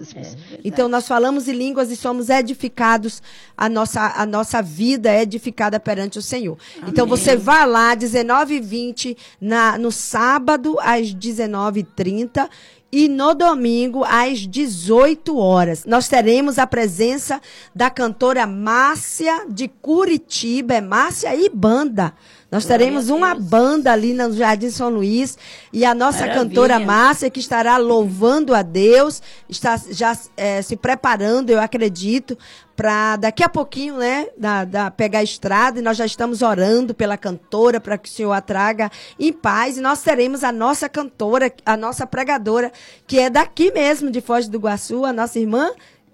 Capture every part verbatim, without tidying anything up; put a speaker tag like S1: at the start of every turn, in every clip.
S1: mesmos. É, então, nós falamos em línguas e somos edificados, a nossa, a nossa vida é edificada perante o Senhor. Amém. Então, você vai lá, dezenove e vinte, na, no sábado, às dezenove e trinta, e no domingo, às dezoito horas, nós teremos a presença da cantora Márcia de Curitiba, é Márcia e banda. Nós teremos uma banda ali no Jardim São Luís e a nossa Maravilha. Cantora Márcia, que estará louvando a Deus, está já é, se preparando, eu acredito, para daqui a pouquinho, né, da, da, pegar a estrada, e nós já estamos orando pela cantora, para que o Senhor a traga em paz, e nós teremos a nossa cantora, a nossa pregadora, que é daqui mesmo, de Foz do Iguaçu, a nossa irmã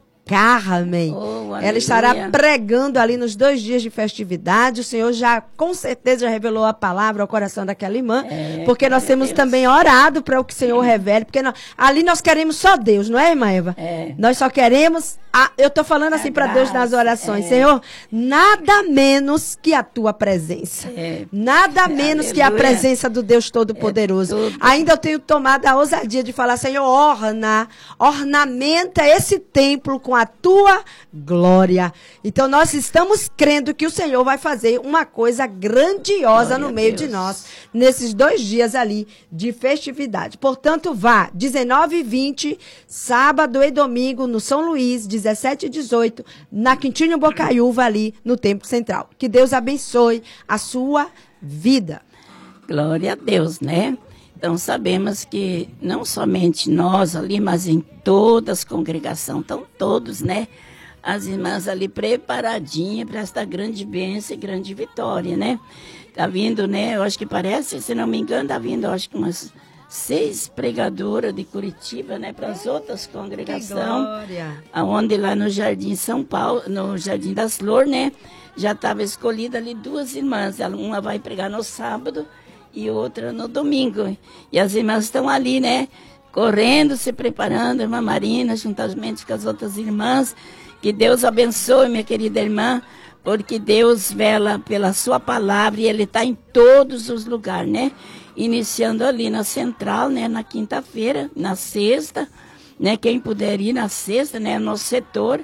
S1: Carmen. Oh, ela estará pregando ali nos dois dias de festividade. O Senhor já, com certeza, já revelou a palavra ao coração daquela irmã, é, porque nós temos Deus. Também orado para o que o Senhor é. revele, porque nós, ali nós queremos só Deus, não é, irmã Eva? É. Nós só queremos, a, eu estou falando assim para Deus nas orações, é. Senhor, nada menos que a tua presença, é. nada menos Aleluia. Que a presença do Deus Todo-Poderoso. É Ainda eu tenho tomado a ousadia de falar, Senhor, orna, ornamenta esse templo com a tua glória. Então nós estamos crendo que o Senhor vai fazer uma coisa grandiosa Glória no meio de nós, nesses dois dias ali de festividade. Portanto, vá, dezenove e vinte, sábado e domingo no São Luís, dezessete e dezoito, na Quintino Bocaiúva ali no Templo Central. Que Deus abençoe a sua vida.
S2: Glória a Deus, né? Então, sabemos que não somente nós ali, mas em todas as congregações, estão todos, né? As irmãs ali preparadinhas para esta grande bênção e grande vitória, né? Tá vindo, né? Eu acho que parece, se não me engano, tá vindo, eu acho que umas seis pregadoras de Curitiba, né? Para as outras congregações. Aonde lá no Jardim São Paulo, no Jardim das Flores, né? Já estava escolhida ali duas irmãs. Uma vai pregar no sábado e outra no domingo. E as irmãs estão ali, né? Correndo, se preparando, a irmã Marina, juntamente com as outras irmãs. Que Deus abençoe, minha querida irmã, porque Deus vela pela sua palavra e Ele está em todos os lugares, né? Iniciando ali na Central, né? Na quinta-feira, na sexta, né? Quem puder ir na sexta, né? Nosso setor,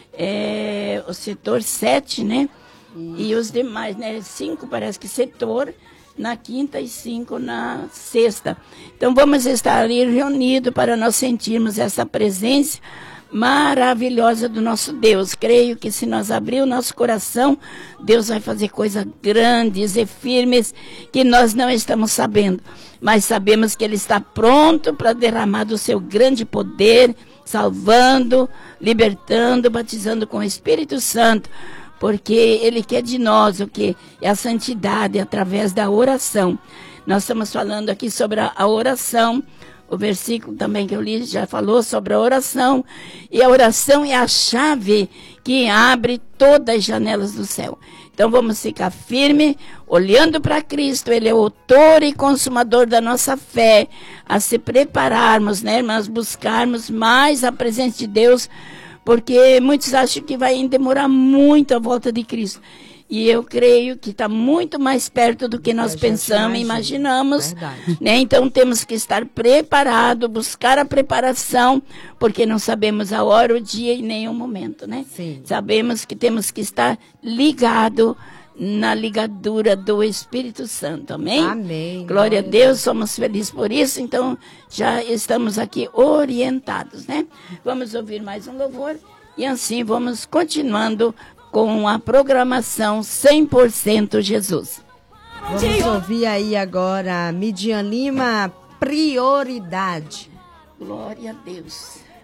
S2: é, o setor sete, né? Isso. E os demais, né? Cinco, parece que setor, na quinta e cinco na sexta. Então vamos estar ali reunidos para nós sentirmos essa presença maravilhosa do nosso Deus. Creio que se nós abrir o nosso coração, Deus vai fazer coisas grandes e firmes que nós não estamos sabendo. Mas sabemos que Ele está pronto para derramar do seu grande poder, salvando, libertando, batizando com o Espírito Santo. Porque Ele quer de nós o que é a santidade através da oração. Nós estamos falando aqui sobre a, a oração. O versículo também que eu li já falou sobre a oração. E a oração é a chave que abre todas as janelas do céu. Então vamos ficar firmes, olhando para Cristo. Ele é o autor e consumador da nossa fé. A se prepararmos, né, irmãs? Buscarmos mais a presença de Deus. Porque muitos acham que vai demorar muito a volta de Cristo. E eu creio que está muito mais perto do que nós pensamos e imaginamos. Né? Então temos que estar preparados, buscar a preparação, porque não sabemos a hora, o dia e nem o momento. Né? Sim. Sabemos que temos que estar ligados na ligadura do Espírito Santo. Amém? Amém. Glória a Deus, somos felizes por isso. Então já estamos aqui orientados. Né? Vamos ouvir mais um louvor e assim vamos continuando com a programação cem por cento Jesus.
S1: Vamos ouvir aí agora Midian Lima, Prioridade.
S2: Glória a Deus.